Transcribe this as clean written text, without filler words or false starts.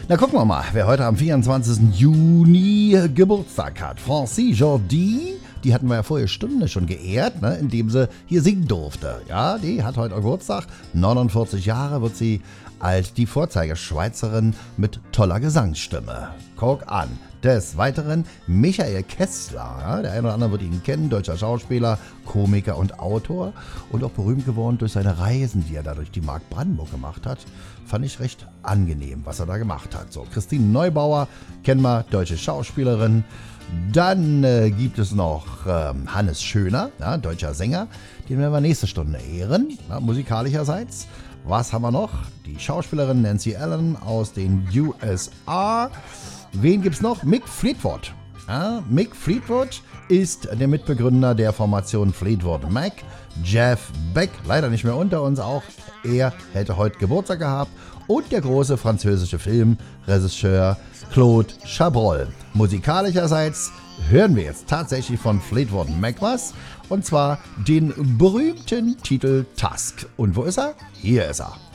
Na, gucken wir mal, wer heute am 24. Juni Geburtstag hat. Francis Jordi, die hatten wir ja vorher Stunde schon geehrt, ne, indem sie hier singen durfte. Ja, die hat heute Geburtstag. 49 Jahre wird sie alt, die Vorzeigeschweizerin mit toller Gesangsstimme. Guck an. Des Weiteren Michael Kessler, ja, der eine oder andere wird ihn kennen, deutscher Schauspieler, Komiker und Autor und auch berühmt geworden durch seine Reisen, die er da durch die Mark Brandenburg gemacht hat. Fand ich recht angenehm, was er da gemacht hat. So, Christine Neubauer, kennen wir, deutsche Schauspielerin. Dann gibt es noch Hannes Schöner, ja, deutscher Sänger, den werden wir nächste Stunde ehren, ja, musikalischerseits. Was haben wir noch? Die Schauspielerin Nancy Allen aus den USA. Wen gibt's noch? Mick Fleetwood. Ja, Mick Fleetwood ist der Mitbegründer der Formation Fleetwood Mac. Jeff Beck, leider nicht mehr unter uns, auch er hätte heute Geburtstag gehabt. Und der große französische Filmregisseur Claude Chabrol. Musikalischerseits hören wir jetzt tatsächlich von Fleetwood Mac was. Und zwar den berühmten Titel Tusk. Und wo ist er? Hier ist er.